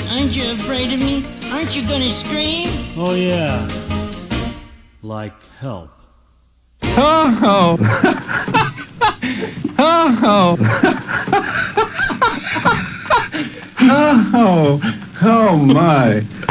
Aren't you afraid of me? Aren't you gonna scream? Oh, yeah. Like help. Oh, oh, oh, oh my.